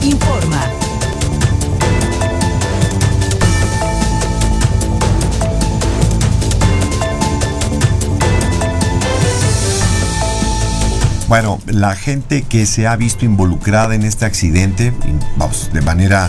informa. Bueno, la gente que se ha visto involucrada en este accidente, vamos, de manera,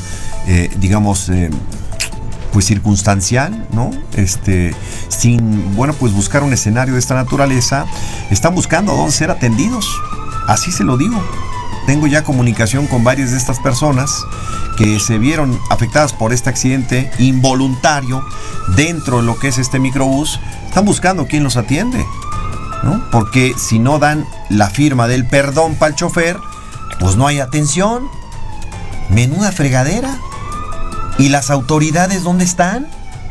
pues circunstancial, ¿no? Sin, bueno, pues buscar un escenario de esta naturaleza, están buscando dónde ser atendidos. Así se lo digo. Tengo ya comunicación con varias de estas personas que se vieron afectadas por este accidente involuntario dentro de lo que es este microbús. Están buscando quién los atiende, ¿no? Porque si no dan la firma del perdón para el chofer, pues no hay atención. Menuda fregadera. ¿Y las autoridades dónde están?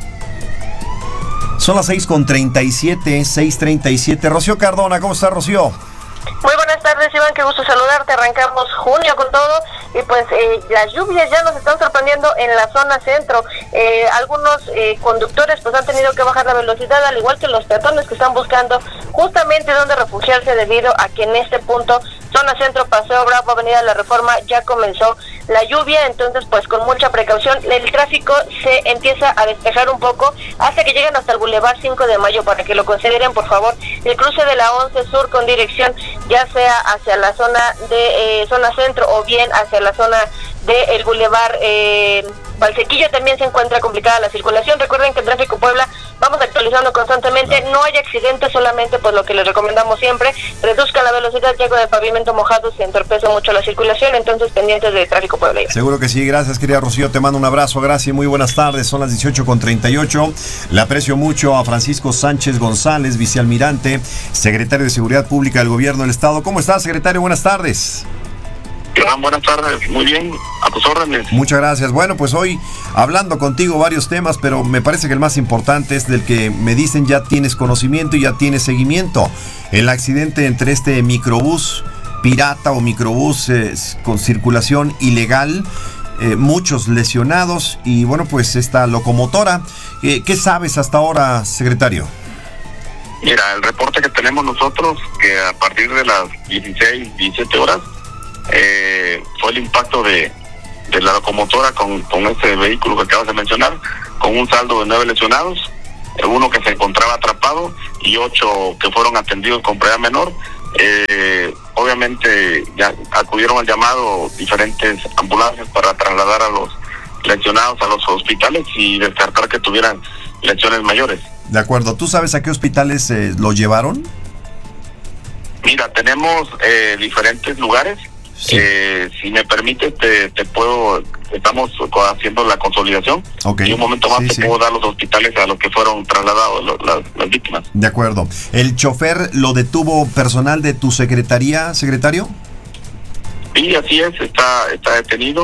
Son las 6:37. Rocío Cardona, ¿cómo está, Rocío? Muy buenas tardes, Iván, qué gusto saludarte. Arrancamos junio con todo y pues las lluvias ya nos están sorprendiendo en la zona centro. Algunos conductores pues han tenido que bajar la velocidad, al igual que los peatones que están buscando justamente dónde refugiarse debido a que en este punto, zona centro, Paseo Bravo, Avenida La Reforma, ya comenzó la lluvia. Entonces pues con mucha precaución, el tráfico se empieza a despejar un poco hasta que lleguen hasta el Boulevard 5 de Mayo, para que lo consideren por favor. El cruce de la 11 Sur con dirección ya sea hacia la zona de zona centro o bien hacia la zona del Boulevard Valsequillo, también se encuentra complicada la circulación. Recuerden que en Tráfico Puebla vamos actualizando constantemente, no hay accidentes, solamente pues lo que les recomendamos siempre, reduzcan la velocidad, ya con el pavimento mojado se entorpece mucho la circulación, entonces pendientes de Tráfico Puebla. Seguro que sí, gracias querida Rocío, te mando un abrazo, gracias y muy buenas tardes. Son las 18:38, le aprecio mucho a Francisco Sánchez González, vicealmirante, secretario de Seguridad Pública del Gobierno del Estado. ¿Cómo estás, secretario? Buenas tardes. Buenas tardes, muy bien, a tus órdenes. Muchas gracias. Bueno, pues hoy hablando contigo varios temas, pero me parece que el más importante es del que me dicen ya tienes conocimiento y ya tienes seguimiento. El accidente entre este microbús pirata o microbús con circulación ilegal, muchos lesionados y bueno, pues esta locomotora. ¿Qué sabes hasta ahora, secretario? Mira, el reporte que tenemos nosotros, que a partir de las 17 horas, fue el impacto de la locomotora con este vehículo que acabas de mencionar, con un saldo de 9 lesionados, uno que se encontraba atrapado y 8 que fueron atendidos con previa menor. Obviamente ya acudieron al llamado diferentes ambulancias para trasladar a los lesionados a los hospitales y descartar que tuvieran lesiones mayores. De acuerdo, ¿tú sabes a qué hospitales lo llevaron? Mira, tenemos diferentes lugares. Sí. Si me permites, estamos haciendo la consolidación. Okay. Y un momento más te puedo dar los hospitales a los que fueron trasladados las víctimas. De acuerdo. ¿El chofer lo detuvo personal de tu secretaría, secretario? Sí, así es, está detenido.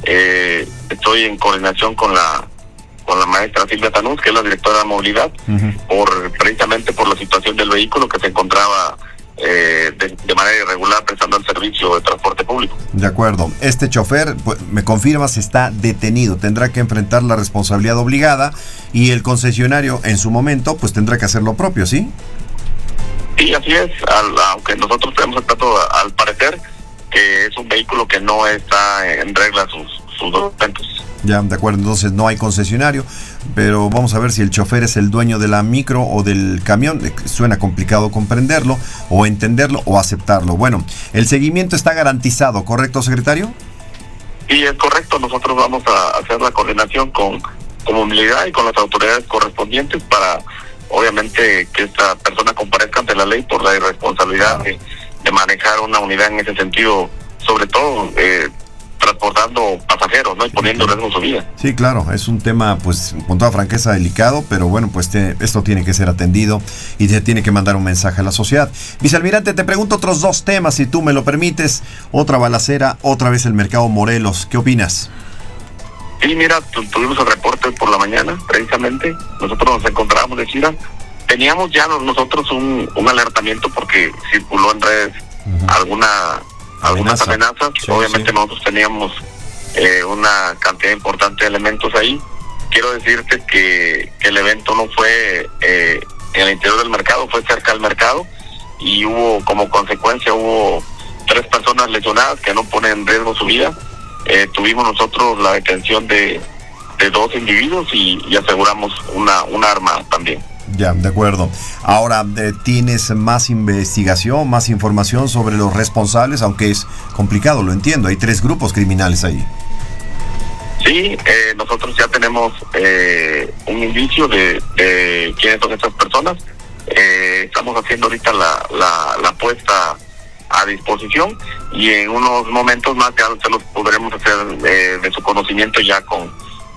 Estoy en coordinación con la maestra Silvia Tanús, que es la directora de movilidad, precisamente por la situación del vehículo que se encontraba de manera irregular prestando el servicio de transporte público. De acuerdo. Este chofer, pues, me confirmas, está detenido, tendrá que enfrentar la responsabilidad obligada y el concesionario en su momento pues tendrá que hacer lo propio, ¿sí? Sí, así es, aunque nosotros tenemos el dato al parecer que es un vehículo que no está en regla sus documentos. Ya, de acuerdo, entonces no hay concesionario, pero vamos a ver si el chofer es el dueño de la micro o del camión. Suena complicado comprenderlo, o entenderlo, o aceptarlo. Bueno, el seguimiento está garantizado, ¿correcto, secretario? Sí, es correcto. Nosotros vamos a hacer la coordinación con movilidad y con las autoridades correspondientes para, obviamente, que esta persona comparezca ante la ley por la irresponsabilidad de manejar una unidad en ese sentido, sobre todo transportando pasajeros, ¿no? Y poniendo en riesgo su vida. Sí, claro, es un tema, pues, con toda franqueza delicado, pero bueno, pues esto tiene que ser atendido y se tiene que mandar un mensaje a la sociedad. Vicealmirante, te pregunto otros 2 temas, si tú me lo permites. Otra balacera, otra vez el mercado Morelos. ¿Qué opinas? Sí, mira, tuvimos el reporte por la mañana, precisamente. Nosotros nos encontrábamos de Chira. Teníamos ya nosotros un alertamiento porque circuló en redes algunas amenazas. Sí, obviamente nosotros teníamos una cantidad importante de elementos ahí. Quiero decirte que el evento no fue en el interior del mercado, fue cerca del mercado y como consecuencia hubo 3 personas lesionadas que no ponen en riesgo su vida. tuvimos nosotros la detención de 2 individuos y aseguramos una arma también. Ya, de acuerdo. Ahora, ¿tienes más investigación, más información sobre los responsables? Aunque es complicado, lo entiendo. Hay 3 grupos criminales ahí. Sí, nosotros ya tenemos un indicio de quiénes son estas personas. Estamos haciendo ahorita la puesta a disposición y en unos momentos más ya se los podremos hacer de su conocimiento ya con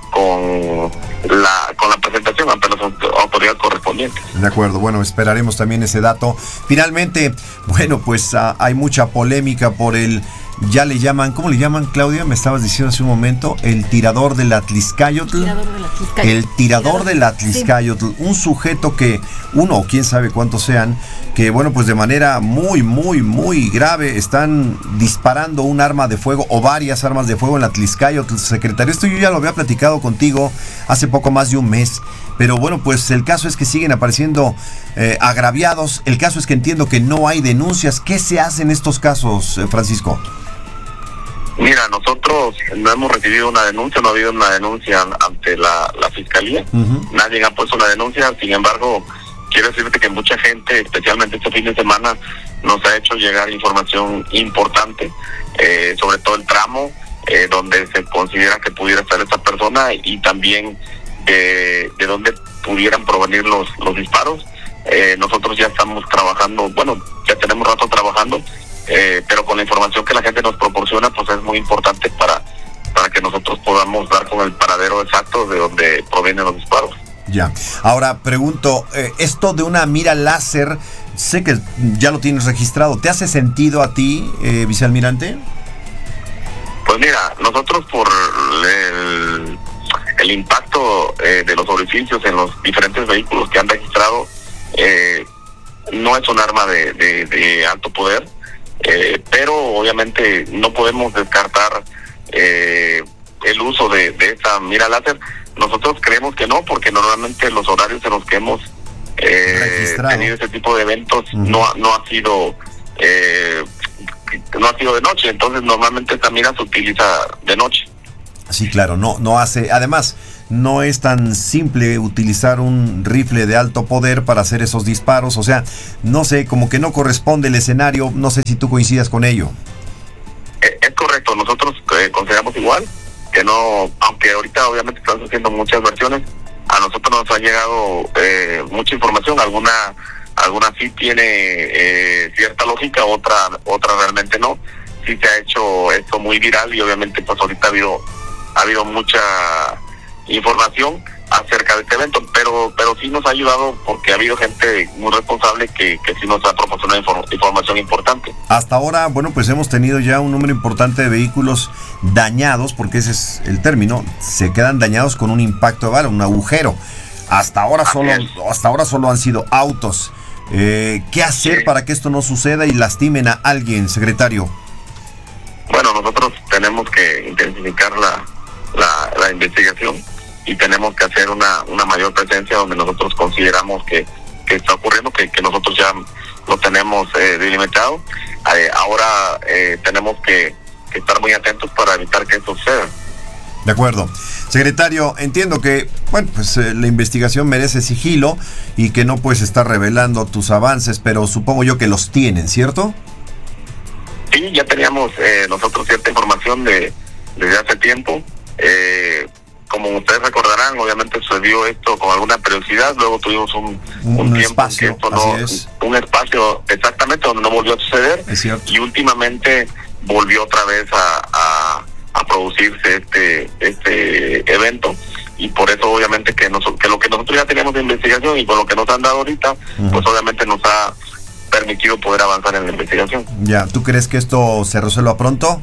la presentación ante las autoridades correspondientes. De acuerdo, bueno, esperaremos también ese dato. Finalmente, bueno, pues hay mucha polémica por ya le llaman, ¿cómo le llaman, Claudia? Me estabas diciendo hace un momento, el tirador del Atlixcáyotl. El tirador del Atlixcáyotl, sí. Un sujeto que, uno o quién sabe cuántos sean, que bueno, pues de manera muy, muy, muy grave están disparando un arma de fuego o varias armas de fuego en el Atlixcáyotl. Secretario, esto yo ya lo había platicado contigo hace poco más de un mes, pero bueno, pues el caso es que siguen apareciendo agraviados. El caso es que entiendo que no hay denuncias. ¿Qué se hace en estos casos, Francisco? Mira, nosotros no hemos recibido una denuncia, no ha habido una denuncia ante la fiscalía. Uh-huh. Nadie ha puesto una denuncia. Sin embargo, quiero decirte que mucha gente, especialmente este fin de semana, nos ha hecho llegar información importante, sobre todo el tramo donde se considera que pudiera estar esta persona y también de dónde pudieran provenir los disparos. Nosotros ya estamos trabajando, bueno, ya tenemos rato trabajando, pero con la información que la gente nos proporciona, pues es muy importante para que nosotros podamos dar con el paradero exacto de donde provienen los disparos. Ya. Ahora pregunto, esto de una mira láser, sé que ya lo tienes registrado, ¿te hace sentido a ti, vicealmirante? Pues mira, nosotros por el impacto de los orificios en los diferentes vehículos que han registrado, no es un arma de alto poder, pero obviamente no podemos descartar el uso de esta mira láser. Nosotros creemos que no, porque normalmente los horarios en los que hemos tenido este tipo de eventos no ha sido de noche. Entonces normalmente esta mira se utiliza de noche. Sí, claro, no hace, además no es tan simple utilizar un rifle de alto poder para hacer esos disparos. O sea, no sé, como que no corresponde el escenario. No sé si tú coincidas con ello. Es correcto, nosotros consideramos igual, que no, aunque ahorita obviamente están haciendo muchas versiones, a nosotros nos ha llegado mucha información, alguna sí tiene cierta lógica, otra realmente no. Sí se ha hecho esto muy viral y obviamente pues ahorita ha habido mucha información acerca de este evento, pero sí nos ha ayudado porque ha habido gente muy responsable que sí nos ha proporcionado información importante. Hasta ahora, bueno, pues hemos tenido ya un número importante de vehículos dañados, porque ese es el término, se quedan dañados con un impacto de bala, un agujero. Hasta ahora solo han sido autos. ¿Qué hacer para que esto no suceda y lastimen a alguien, secretario? Bueno, nosotros tenemos que intensificar la investigación y tenemos que hacer una mayor presencia donde nosotros consideramos que está ocurriendo, que nosotros ya lo tenemos delimitado. Ahora tenemos que estar muy atentos para evitar que esto suceda. De acuerdo. Secretario, entiendo que, bueno, pues la investigación merece sigilo y que no puedes estar revelando tus avances, pero supongo yo que los tienen, ¿cierto? Sí, ya teníamos nosotros cierta información desde hace tiempo. Como ustedes recordarán, obviamente sucedió esto con alguna periodicidad, luego tuvimos un tiempo espacio, que esto un espacio exactamente donde no volvió a suceder, y últimamente volvió otra vez a producirse este evento, y por eso obviamente que lo que nosotros ya teníamos de investigación y con lo que nos han dado ahorita, pues obviamente nos ha permitido poder avanzar en la investigación. Ya, ¿tú crees que esto se resuelva pronto?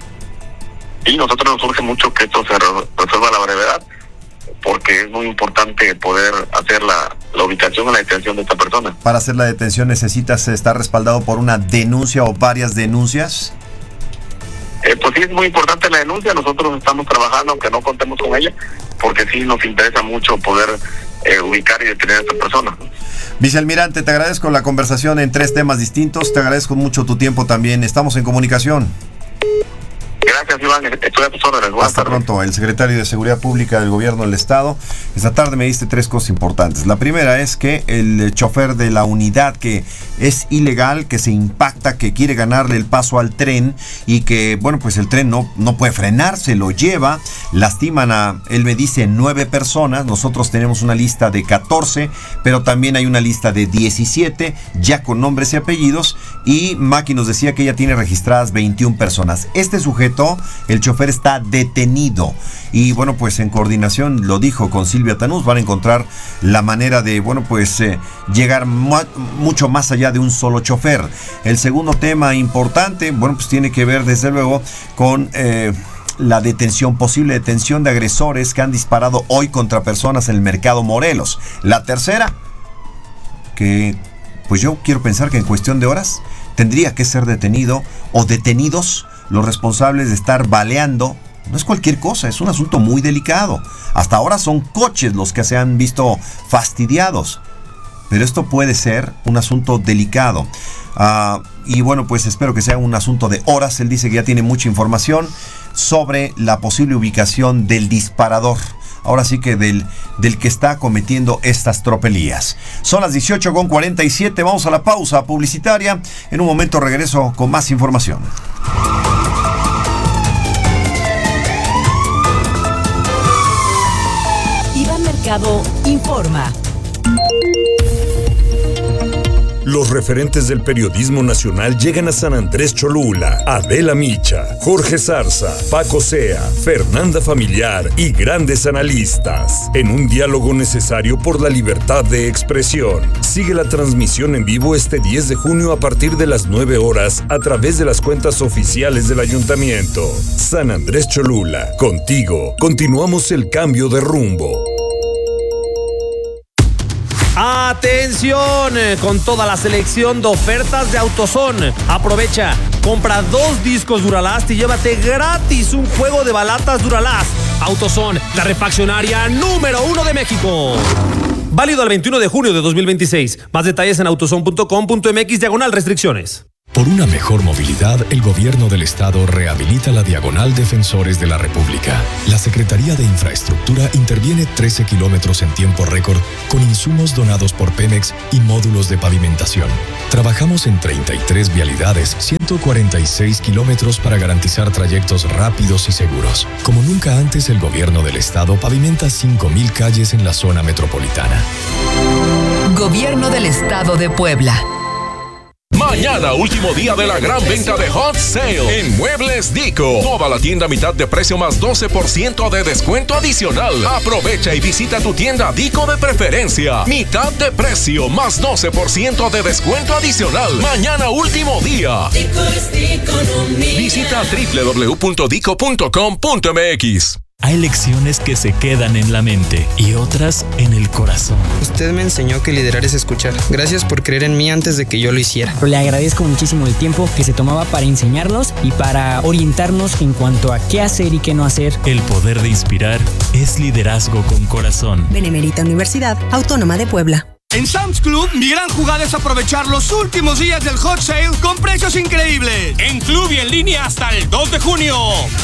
Y nosotros nos urge mucho que esto se resuelva a la brevedad, porque es muy importante poder hacer la ubicación y la detención de esta persona. Para hacer la detención necesitas estar respaldado por una denuncia o varias denuncias. Pues sí, es muy importante la denuncia. Nosotros estamos trabajando, aunque no contemos con ella, porque sí nos interesa mucho poder ubicar y detener a esta persona. Vicealmirante, te agradezco la conversación en 3 temas distintos. Te agradezco mucho tu tiempo también. Estamos en comunicación. Gracias, Iván. Estoy a tus órdenes. Buenas Hasta tardes. pronto. El secretario de Seguridad Pública del Gobierno del Estado. Esta tarde me diste 3 cosas importantes. La primera es que el chofer de la unidad que es ilegal, que se impacta, que quiere ganarle el paso al tren y que, bueno, pues el tren no puede frenar, se lo lleva, lastiman él me dice 9 personas, nosotros tenemos una lista de 14, pero también hay una lista de 17, ya con nombres y apellidos, y Maki nos decía que ella tiene registradas 21 personas. Este sujeto, el chofer, está detenido y bueno, pues en coordinación, lo dijo con Silvia Tanús, van a encontrar la manera de, bueno, pues llegar mucho más allá de un solo chofer. El segundo tema importante, bueno, pues tiene que ver desde luego con la posible detención de agresores que han disparado hoy contra personas en el Mercado Morelos. La tercera, que pues yo quiero pensar que en cuestión de horas tendría que ser detenido o detenidos los responsables de estar baleando. No es cualquier cosa, es un asunto muy delicado. Hasta ahora son coches los que se han visto fastidiados, pero esto puede ser un asunto delicado. Y bueno, pues espero que sea un asunto de horas. Él dice que ya tiene mucha información sobre la posible ubicación del disparador. Ahora sí que del que está cometiendo estas tropelías. Son las 18:47, vamos a la pausa publicitaria. En un momento regreso con más información. Iván Mercado informa. Los referentes del periodismo nacional llegan a San Andrés Cholula. Adela Micha, Jorge Zarza, Paco Sea, Fernanda Familiar y grandes analistas. En un diálogo necesario por la libertad de expresión. Sigue la transmisión en vivo este 10 de junio a partir de las 9 horas a través de las cuentas oficiales del ayuntamiento. San Andrés Cholula, contigo. Continuamos el cambio de rumbo. ¡Atención! Con toda la selección de ofertas de AutoZone. Aprovecha, compra 2 discos Duralast y llévate gratis un juego de balatas Duralast. AutoZone, la refaccionaria número 1 de México. Válido al 21 de junio de 2026. Más detalles en autozone.com.mx/restricciones. Por una mejor movilidad, el Gobierno del Estado rehabilita la Diagonal Defensores de la República. La Secretaría de Infraestructura interviene 13 kilómetros en tiempo récord con insumos donados por Pemex y módulos de pavimentación. Trabajamos en 33 vialidades, 146 kilómetros para garantizar trayectos rápidos y seguros. Como nunca antes, el Gobierno del Estado pavimenta 5,000 calles en la zona metropolitana. Gobierno del Estado de Puebla. Mañana, último día de la gran venta de Hot Sale en Muebles Dico. Toda la tienda a mitad de precio más 12% de descuento adicional. Aprovecha y visita tu tienda Dico de preferencia. Mitad de precio más 12% de descuento adicional. Mañana, último día. Visita www.dico.com.mx. Hay lecciones que se quedan en la mente y otras en el corazón. Usted me enseñó que liderar es escuchar. Gracias por creer en mí antes de que yo lo hiciera. Le agradezco muchísimo el tiempo que se tomaba para enseñarnos y para orientarnos en cuanto a qué hacer y qué no hacer. El poder de inspirar es liderazgo con corazón. Benemérita Universidad Autónoma de Puebla. En Sam's Club, mi gran jugada es aprovechar los últimos días del Hot Sale con precios increíbles. En club y en línea hasta el 2 de junio.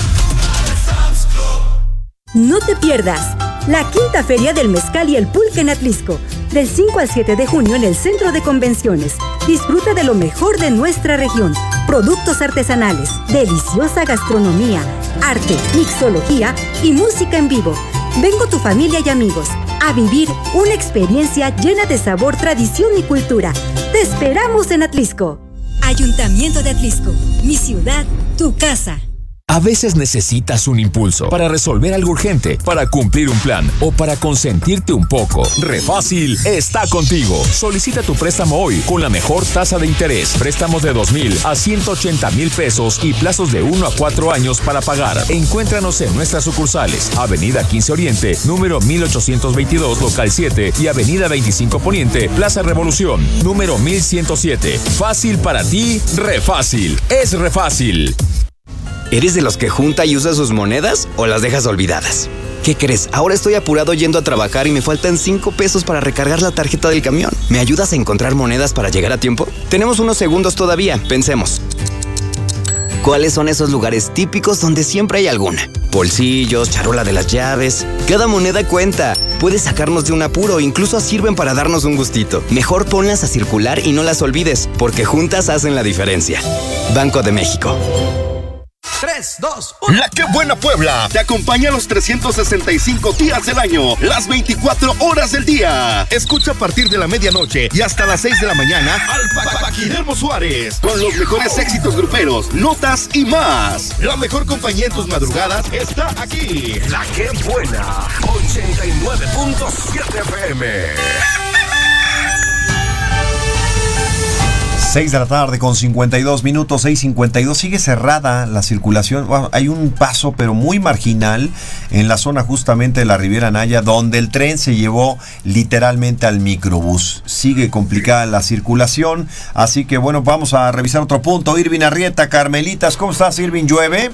No te pierdas la quinta feria del mezcal y el pulque en Atlisco, del 5 al 7 de junio en el Centro de Convenciones. Disfruta de lo mejor de nuestra región, productos artesanales, deliciosa gastronomía, arte, mixología y música en vivo. Ven con tu familia y amigos a vivir una experiencia llena de sabor, tradición y cultura. Te esperamos en Atlisco. Ayuntamiento de Atlisco, mi ciudad, tu casa. A veces necesitas un impulso para resolver algo urgente, para cumplir un plan o para consentirte un poco. Refácil está contigo. Solicita tu préstamo hoy con la mejor tasa de interés. Préstamos de 2,000 a 180,000 pesos y plazos de 1 a 4 años para pagar. Encuéntranos en nuestras sucursales. Avenida 15 Oriente, número 1822, local 7 y Avenida 25 Poniente, Plaza Revolución, número 1107. Fácil para ti, Refácil. Es Refácil. ¿Eres de los que junta y usa sus monedas o las dejas olvidadas? ¿Qué crees? Ahora estoy apurado yendo a trabajar y me faltan 5 pesos para recargar la tarjeta del camión. ¿Me ayudas a encontrar monedas para llegar a tiempo? Tenemos unos segundos todavía, pensemos. ¿Cuáles son esos lugares típicos donde siempre hay alguna? Bolsillos, charola de las llaves. Cada moneda cuenta. Puede sacarnos de un apuro, incluso sirven para darnos un gustito. Mejor ponlas a circular y no las olvides, porque juntas hacen la diferencia. Banco de México. 3, 2, 1. La Qué Buena Puebla te acompaña los 365 días del año, las 24 horas del día. Escucha a partir de la medianoche y hasta las 6 de la mañana al Paquiremo Suárez con los mejores éxitos gruperos, notas y más. La mejor compañía en tus madrugadas está aquí. La Qué Buena, 89.7 FM. 6 de la tarde con 52 minutos, 6:52. Sigue cerrada la circulación. Bueno, hay un paso, pero muy marginal, en la zona justamente de la Riviera Anaya, donde el tren se llevó literalmente al microbús. Sigue complicada la circulación, así que bueno, vamos a revisar otro punto. Irving Arrieta, Carmelitas, ¿cómo estás, Irving? ¿Llueve?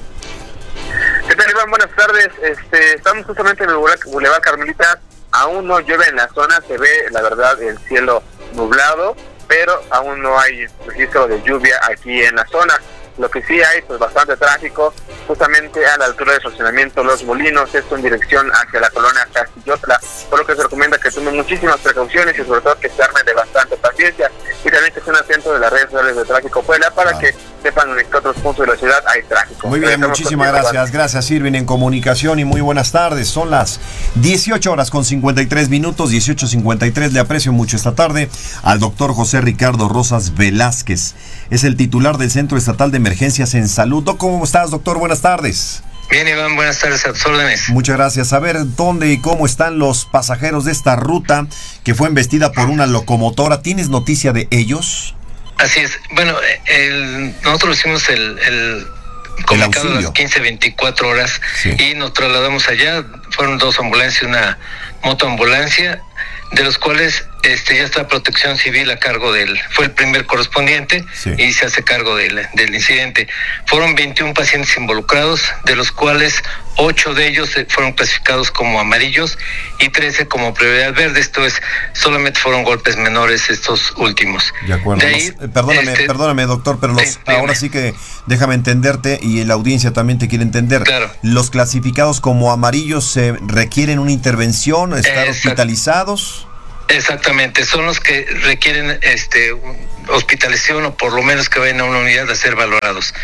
¿Qué tal, Iván? Buenas tardes. Estamos justamente en el Boulevard Carmelitas. Aún no llueve en la zona, se ve, la verdad, el cielo nublado, pero aún no hay registro de lluvia aquí en la zona. Lo que sí hay, pues bastante tráfico, justamente a la altura del estacionamiento Los Molinos, esto en dirección hacia la colonia Castillotla, por lo que se recomienda que tomen muchísimas precauciones y sobre todo que se armen de bastante paciencia, y también que estén atentos de las redes sociales de Tráfico Puebla para que sepan en qué otros puntos de la ciudad hay tráfico. Muy bien, muchísimas gracias. Gracias, Irving, en comunicación, y muy buenas tardes. Son las 18 horas con 53 minutos, 18:53. Le aprecio mucho esta tarde al doctor José Ricardo Rosas Velázquez. Es el titular del Centro Estatal de Emergencias en Salud. ¿Cómo estás, doctor? Buenas tardes. Bien, Iván, buenas tardes, a tus órdenes. Muchas gracias. A ver, ¿dónde y cómo están los pasajeros de esta ruta que fue embestida por una locomotora? ¿Tienes noticia de ellos? Así es. Bueno, nosotros hicimos el comunicado a las 15:24 horas, sí, y nos trasladamos allá. Fueron 2 ambulancias y una motoambulancia, de los cuales ya está Protección Civil a cargo fue el primer correspondiente, sí, y se hace cargo del incidente. Fueron 21 pacientes involucrados, de los cuales 8 de ellos fueron clasificados como amarillos y 13 como prioridad verde. Esto es, solamente fueron golpes menores estos últimos. De acuerdo. De ahí, perdóname, doctor, pero ahora sí que déjame entenderte, y la audiencia también te quiere entender. Claro. Los clasificados como amarillos se requieren una intervención, estar hospitalizados. Exactamente, son los que requieren hospitalización, o por lo menos que vayan a una unidad a ser valorados.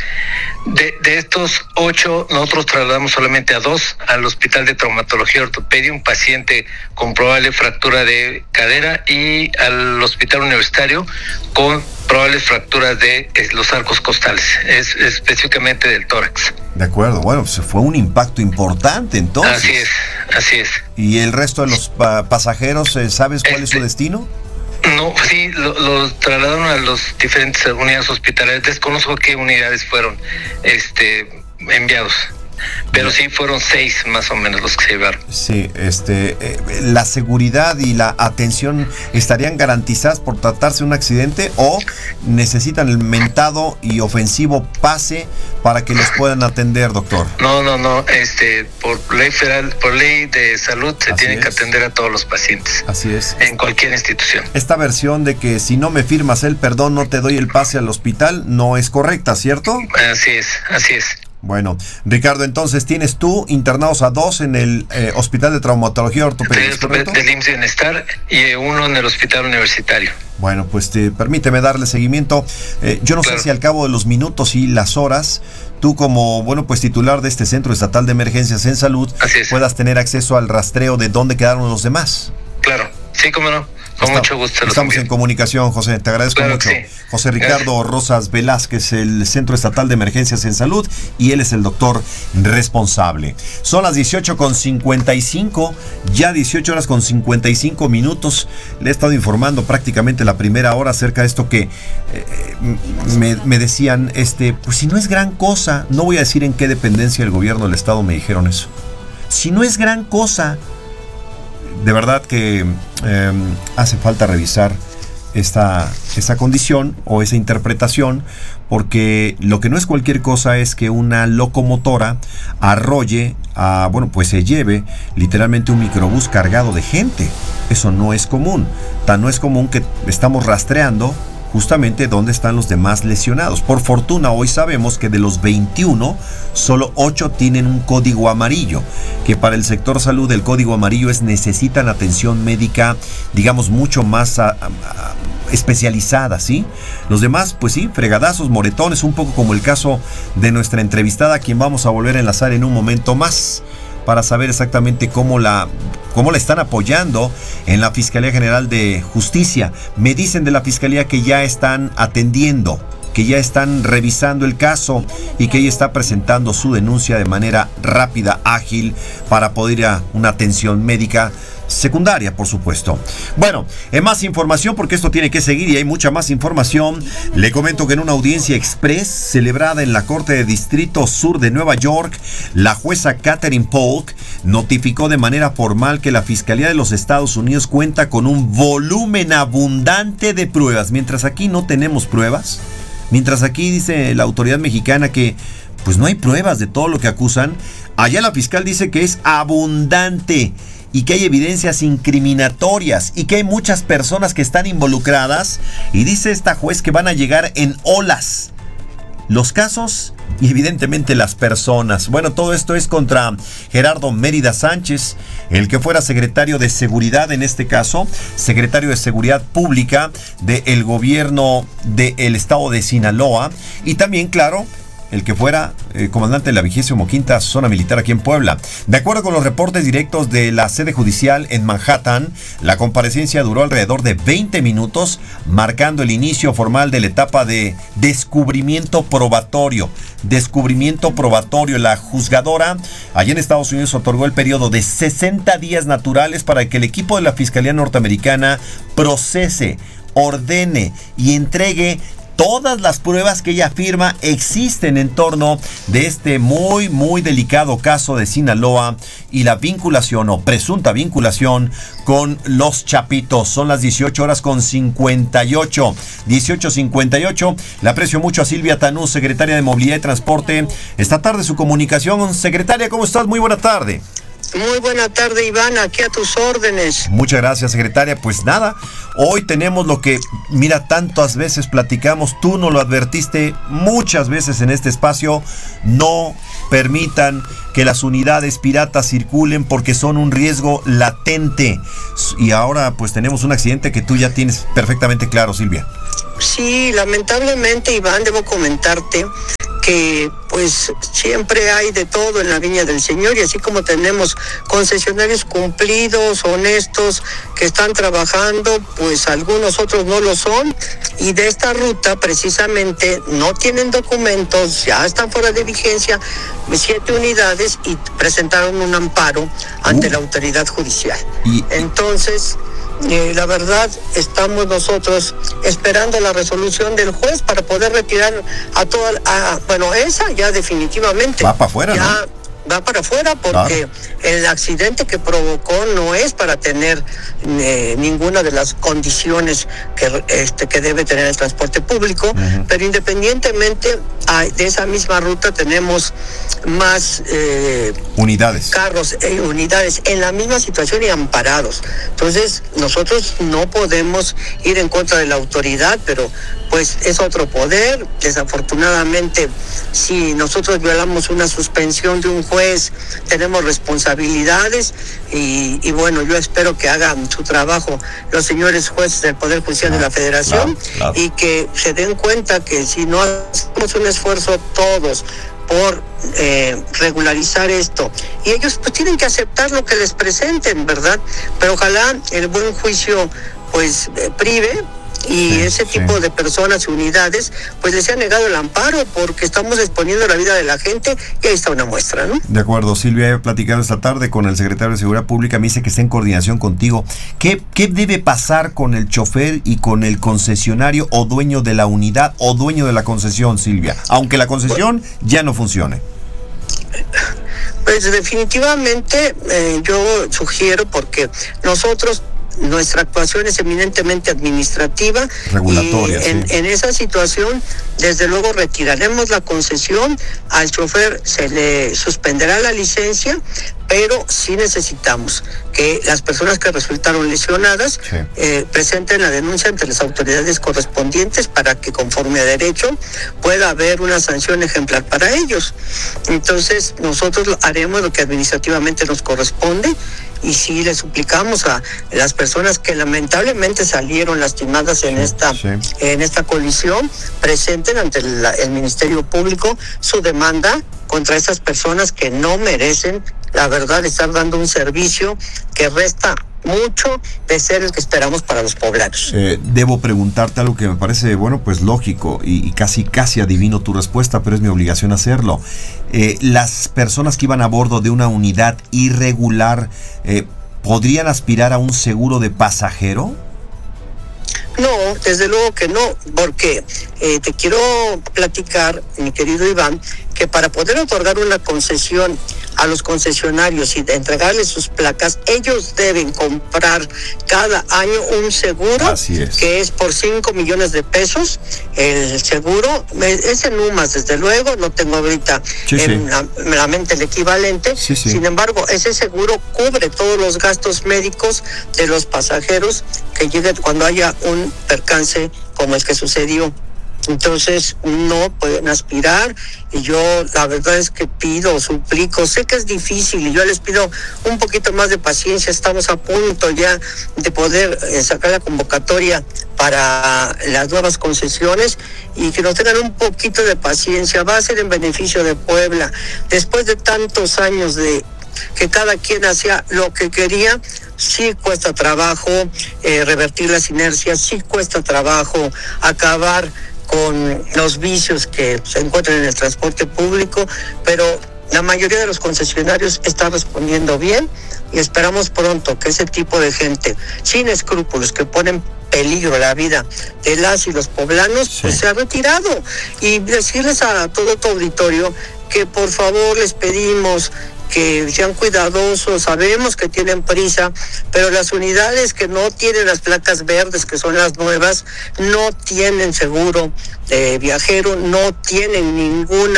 De estos 8, nosotros trasladamos solamente a 2 al Hospital de Traumatología y Ortopedia, un paciente con probable fractura de cadera, y al Hospital Universitario con probables fracturas de los arcos costales, específicamente del tórax. De acuerdo, bueno, pues fue un impacto importante entonces. Así es. ¿Y el resto de los pasajeros, sabes cuál es su destino? No, sí, los trasladaron a las diferentes unidades hospitalarias. Desconozco qué unidades fueron enviados, pero sí fueron 6 más o menos los que se llevaron. Sí, la seguridad y la atención estarían garantizadas por tratarse de un accidente, o necesitan el mentado y ofensivo pase para que los puedan atender, doctor. No, por ley federal, por ley de salud se tienen que atender a todos los pacientes. Así es. En cualquier institución. Esta versión de que si no me firmas el perdón no te doy el pase al hospital no es correcta, ¿cierto? Así es. Bueno, Ricardo, entonces tienes tú internados a 2 en el Hospital de Traumatología y Ortopedia, ¿correcto? Del IMSS Bienestar, y 1 en el Hospital Universitario. Bueno, pues permíteme darle seguimiento. Yo no sé si al cabo de los minutos y las horas, tú como, titular de este Centro Estatal de Emergencias en Salud, puedas tener acceso al rastreo de dónde quedaron los demás. Claro, sí, cómo no. Con mucho gusto. Estamos en comunicación, José. Te agradezco mucho. Sí. José Ricardo Rosas Velázquez, el Centro Estatal de Emergencias en Salud, y él es el doctor responsable. Son las 18:55, ya 18 horas con 55 minutos. Le he estado informando prácticamente la primera hora acerca de esto que me decían, pues si no es gran cosa, no voy a decir en qué dependencia del gobierno del estado me dijeron eso. Si no es gran cosa, de verdad que hace falta revisar esa condición o esa interpretación, porque lo que no es cualquier cosa es que una locomotora arrolle se lleve literalmente un microbús cargado de gente. Eso no es común. Tan no es común que estamos rastreando justamente dónde están los demás lesionados. Por fortuna, hoy sabemos que de los 21, solo 8 tienen un código amarillo, que para el sector salud el código amarillo necesitan atención médica, digamos, mucho más especializada, ¿sí? Los demás, pues sí, fregadazos, moretones, un poco como el caso de nuestra entrevistada, a quien vamos a volver a enlazar en un momento más, para saber exactamente cómo la están apoyando en la Fiscalía General de Justicia. Me dicen de la Fiscalía que ya están atendiendo, que ya están revisando el caso y que ella está presentando su denuncia de manera rápida, ágil, para poder ir a una atención médica secundaria, por supuesto. Bueno, en más información, porque esto tiene que seguir y hay mucha más información, le comento que en una audiencia express celebrada en la Corte de Distrito Sur de Nueva York, la jueza Catherine Polk notificó de manera formal que la Fiscalía de los Estados Unidos cuenta con un volumen abundante de pruebas. Mientras aquí no tenemos pruebas, mientras aquí dice la autoridad mexicana que pues no hay pruebas de todo lo que acusan, allá la fiscal dice que es abundante y que hay evidencias incriminatorias y que hay muchas personas que están involucradas, y dice esta juez que van a llegar en olas los casos y evidentemente las personas. Bueno, todo esto es contra Gerardo Mérida Sánchez, el que fuera secretario de Seguridad, en este caso, secretario de Seguridad Pública del gobierno del estado de Sinaloa, y también, claro, el que fuera comandante de la 25ª Zona Militar aquí en Puebla. De acuerdo con los reportes directos de la sede judicial en Manhattan, la comparecencia duró alrededor de 20 minutos, marcando el inicio formal de la etapa de descubrimiento probatorio. La juzgadora allá en Estados Unidos otorgó el periodo de 60 días naturales para que el equipo de la Fiscalía Norteamericana procese, ordene y entregue todas las pruebas que ella afirma existen en torno de este muy, muy delicado caso de Sinaloa y la vinculación o presunta vinculación con los Chapitos. Son las 18:58. 18:58. Le aprecio mucho a Silvia Tanú, secretaria de Movilidad y Transporte. Esta tarde su comunicación. Secretaria, ¿cómo estás? Muy buena tarde. Muy buena tarde, Iván, aquí a tus órdenes. Muchas gracias, secretaria. Pues nada, hoy tenemos lo que, mira, tantas veces platicamos, tú nos lo advertiste muchas veces en este espacio: no permitan que las unidades piratas circulen porque son un riesgo latente. Y ahora pues tenemos un accidente que tú ya tienes perfectamente claro, Silvia. Sí, lamentablemente, Iván, debo comentarte que pues siempre hay de todo en la viña del Señor, y así como tenemos concesionarios cumplidos, honestos, que están trabajando, pues algunos otros no lo son, y de esta ruta precisamente no tienen documentos, ya están fuera de vigencia 7 unidades y presentaron un amparo ante la autoridad judicial. Entonces, la verdad, estamos nosotros esperando la resolución del juez para poder retirar a toda, bueno, esa ya definitivamente va para afuera, ya, ¿no? Va para afuera porque el accidente que provocó no es para tener ninguna de las condiciones que debe tener el transporte público, pero independientemente de esa misma ruta tenemos más unidades, carros e unidades en la misma situación y amparados. Entonces nosotros no podemos ir en contra de la autoridad, pero pues es otro poder. Desafortunadamente, si nosotros violamos una suspensión de un juez, tenemos responsabilidades y bueno, yo espero que hagan su trabajo los señores jueces del Poder Judicial de la Federación, y que se den cuenta que si no hacemos un esfuerzo todos por regularizar esto, y ellos pues tienen que aceptar lo que les presenten, ¿verdad? Pero ojalá el buen juicio pues prive y ese tipo de personas y unidades pues les ha negado el amparo, porque estamos exponiendo la vida de la gente, y ahí está una muestra, ¿no? De acuerdo, Silvia, he platicado esta tarde con el secretario de Seguridad Pública, me dice que está en coordinación contigo. ¿Qué debe pasar con el chofer y con el concesionario o dueño de la unidad o dueño de la concesión, Silvia? Aunque la concesión ya no funcione. Pues definitivamente yo sugiero, porque nosotros nuestra actuación es eminentemente administrativa, regulatoria, y en esa situación, desde luego, retiraremos la concesión, al chofer se le suspenderá la licencia, pero sí necesitamos que las personas que resultaron lesionadas presenten la denuncia ante las autoridades correspondientes para que, conforme a derecho, pueda haber una sanción ejemplar para ellos. Entonces, nosotros haremos lo que administrativamente nos corresponde, y sí le suplicamos a las personas que lamentablemente salieron lastimadas en esta colisión, presenten ante el Ministerio Público su demanda contra esas personas que no merecen, la verdad, estar dando un servicio que resta mucho de ser el que esperamos para los poblanos. Debo preguntarte algo que me parece, bueno, pues lógico y casi adivino tu respuesta, pero es mi obligación hacerlo. Las personas que iban a bordo de una unidad irregular, ¿podrían aspirar a un seguro de pasajero? No, desde luego que no, porque te quiero platicar, mi querido Iván, que para poder otorgar una concesión a los concesionarios y entregarles sus placas, ellos deben comprar cada año un seguro, que es por 5 millones de pesos. El seguro es en UMAS, desde luego, no tengo ahorita en la mente el equivalente. Sin embargo, ese seguro cubre todos los gastos médicos de los pasajeros que lleguen cuando haya un percance como el que sucedió. Entonces no pueden aspirar, y yo la verdad es que suplico, sé que es difícil y yo les pido un poquito más de paciencia. Estamos a punto ya de poder sacar la convocatoria para las nuevas concesiones, y que nos tengan un poquito de paciencia. Va a ser en beneficio de Puebla. Después de tantos años de que cada quien hacía lo que quería, sí cuesta trabajo revertir las inercias, sí cuesta trabajo acabar con los vicios que se encuentran en el transporte público, pero la mayoría de los concesionarios está respondiendo bien, y esperamos pronto que ese tipo de gente sin escrúpulos, que ponen peligro la vida de las y los poblanos, pues se ha retirado. Y decirles a todo tu auditorio que por favor les pedimos que sean cuidadosos. Sabemos que tienen prisa, pero las unidades que no tienen las placas verdes, que son las nuevas, no tienen seguro de viajero, no tienen ningún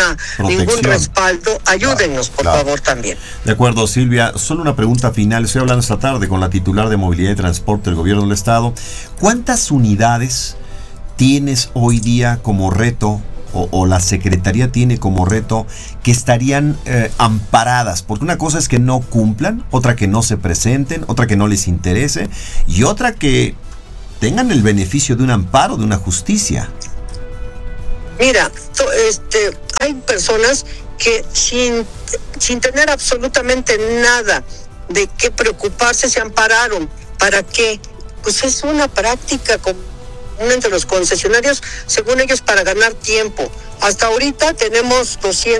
respaldo. Ayúdennos, por favor, también. De acuerdo, Silvia. Solo una pregunta final. Estoy hablando esta tarde con la titular de Movilidad y Transporte del Gobierno del Estado. ¿Cuántas unidades tienes hoy día como reto, o la Secretaría tiene como reto, que estarían amparadas? Porque una cosa es que no cumplan, otra que no se presenten, otra que no les interese, y otra que tengan el beneficio de un amparo, de una justicia. Mira, hay personas que sin tener absolutamente nada de qué preocuparse se ampararon. ¿Para qué? Pues es una práctica común entre los concesionarios, según ellos, para ganar tiempo. Hasta ahorita tenemos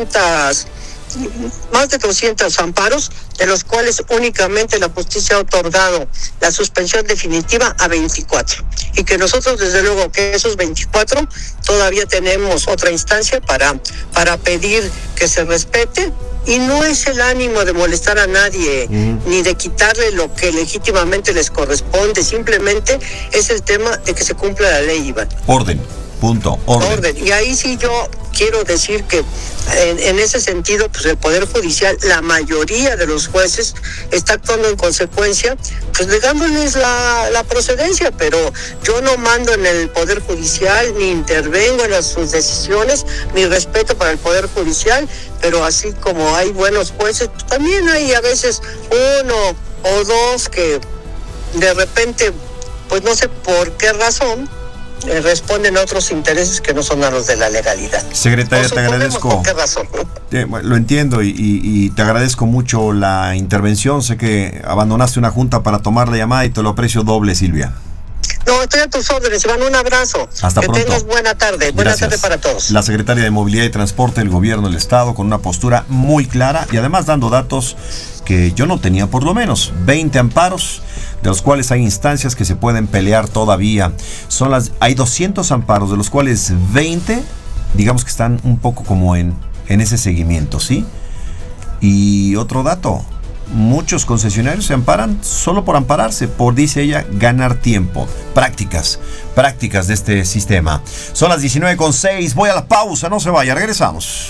más de 200 amparos, de los cuales únicamente la justicia ha otorgado la suspensión definitiva a 24, y que nosotros, desde luego, que esos 24 todavía tenemos otra instancia para pedir que se respete. Y no es el ánimo de molestar a nadie, ni de quitarle lo que legítimamente les corresponde. Simplemente es el tema de que se cumpla la ley, Iván. Orden. Punto. Orden. Y ahí sí yo quiero decir que en ese sentido, pues el Poder Judicial, la mayoría de los jueces está actuando en consecuencia, pues negándoles la procedencia. Pero yo no mando en el Poder Judicial, ni intervengo en sus decisiones. Mi respeto para el Poder Judicial, pero así como hay buenos jueces, pues también hay a veces uno o dos que de repente, pues no sé por qué razón, responden a otros intereses que no son a los de la legalidad. Secretaria, te agradezco. ¿Por qué razón? Lo entiendo, y te agradezco mucho la intervención. Sé que abandonaste una junta para tomar la llamada y te lo aprecio doble, Silvia. No, estoy a tus órdenes, Iván. Un abrazo. Hasta pronto. Que tengas buena tarde. Buena tarde para todos. La Secretaria de Movilidad y Transporte del Gobierno del Estado, con una postura muy clara y además dando datos que yo no tenía, por lo menos 20 amparos, de los cuales hay instancias que se pueden pelear todavía. Hay 200 amparos, de los cuales 20, digamos que están un poco como en ese seguimiento, ¿sí? Y otro dato, muchos concesionarios se amparan solo por ampararse, por, dice ella, ganar tiempo. Prácticas de este sistema. Son las 19:06, voy a la pausa, no se vaya, regresamos.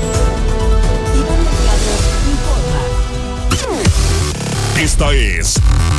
Esta es